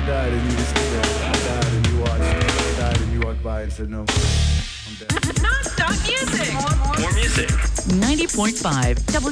died and you just stood there. I died and you watched. I died and you walked by and said no. I'm dead. Non-stop music. More music. 90.5